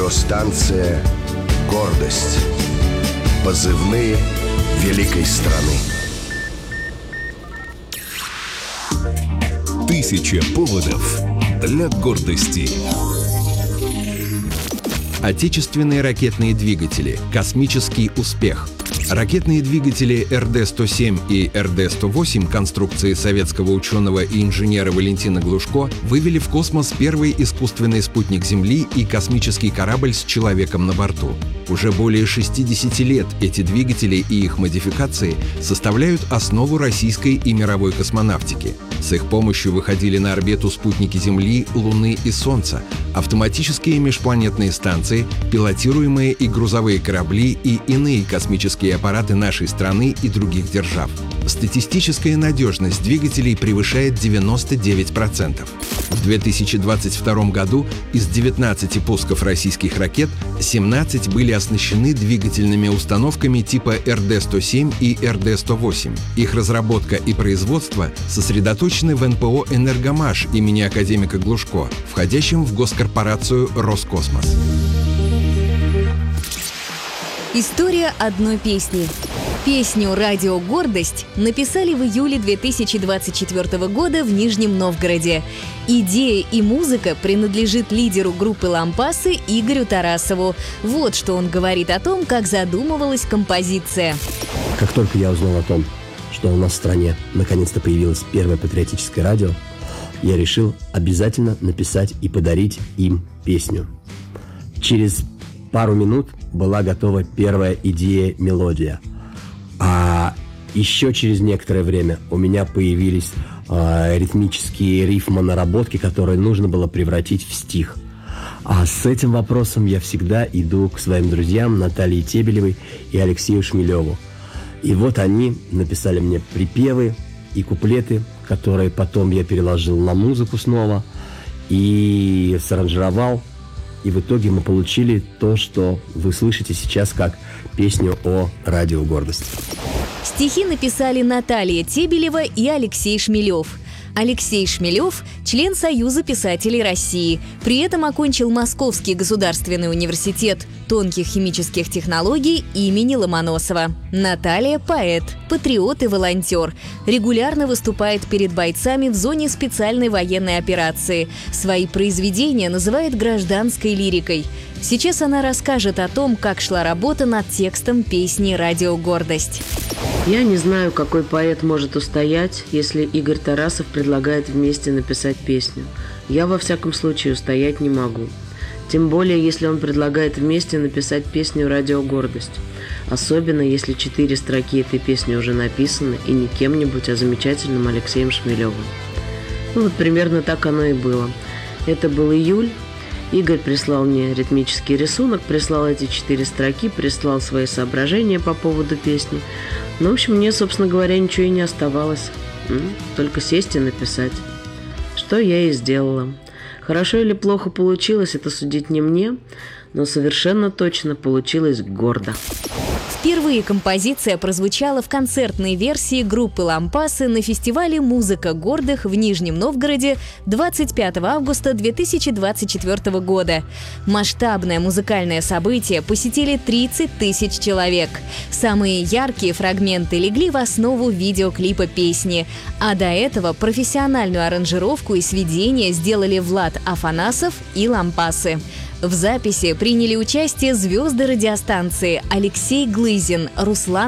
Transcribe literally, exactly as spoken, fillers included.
Радиостанция «Гордость». Позывные великой страны. Тысяча поводов для гордости. Отечественные ракетные двигатели. Космический успех. Ракетные двигатели эр дэ сто семь и эр дэ сто восемь конструкции советского ученого и инженера Валентина Глушко вывели в космос первый искусственный спутник Земли и космический корабль с человеком на борту. Уже более шестидесяти лет эти двигатели и их модификации составляют основу российской и мировой космонавтики. С их помощью выходили на орбиту спутники Земли, Луны и Солнца, автоматические межпланетные станции, пилотируемые и грузовые корабли и иные космические аппараты нашей страны и других держав. Статистическая надежность двигателей превышает девяносто девять процентов. В две тысячи двадцать втором году из девятнадцати пусков российских ракет семнадцать были оснащены двигательными установками типа эр дэ сто семь и эр дэ сто восемь. Их разработка и производство сосредоточены в эн пэ о «Энергомаш» имени академика Глушко, входящем в госкорпорацию «Роскосмос». История одной песни. Песню «Радио Гордость» написали в июле две тысячи двадцать четвёртого года в Нижнем Новгороде. Идея и музыка принадлежит лидеру группы «Лампасы» Игорю Тарасову. Вот что он говорит о том, как задумывалась композиция. Как только я узнал о том, что у нас в стране наконец-то появилось первое патриотическое радио, я решил обязательно написать и подарить им песню. Через пару минут была готова первая идея, мелодия. А еще через некоторое время у меня появились э, ритмические рифмонаработки, которые нужно было превратить в стих. А с этим вопросом я всегда иду к своим друзьям Наталье Тебелевой и Алексею Шмелеву. И вот они написали мне припевы и куплеты, которые потом я переложил на музыку снова и саранжировал. И в итоге мы получили то, что вы слышите сейчас как песню о «Радио Гордость». Стихи написали Наталья Тебелева и Алексей Шмелев. Алексей Шмелев – член Союза писателей России. При этом окончил Московский государственный университет тонких химических технологий имени Ломоносова. Наталья – поэт, патриот и волонтер. Регулярно выступает перед бойцами в зоне специальной военной операции. Свои произведения называет гражданской лирикой. Сейчас она расскажет о том, как шла работа над текстом песни «Радио Гордость». Я не знаю, какой поэт может устоять, если Игорь Тарасов предлагает вместе написать песню. Я, во всяком случае, устоять не могу. Тем более, если он предлагает вместе написать песню «Радио Гордость». Особенно, если четыре строки этой песни уже написаны, и не кем-нибудь, а замечательным Алексеем Шмелевым. Ну вот примерно так оно и было. Это был июль. Игорь прислал мне ритмический рисунок, прислал эти четыре строки, прислал свои соображения по поводу песни. Ну, в общем, мне, собственно говоря, ничего и не оставалось. Только сесть и написать. Что я и сделала. Хорошо или плохо получилось, это судить не мне, но совершенно точно получилось гордо. Впервые композиция прозвучала в концертной версии группы «Лампасы» на фестивале «Музыка гордых» в Нижнем Новгороде двадцать пятого августа две тысячи двадцать четвёртого года. Масштабное музыкальное событие посетили тридцать тысяч человек. Самые яркие фрагменты легли в основу видеоклипа песни, а до этого профессиональную аранжировку и сведения сделали Влад Афанасов и «Лампасы». В записи приняли участие звезды радиостанции Алексей Глызин, Руслан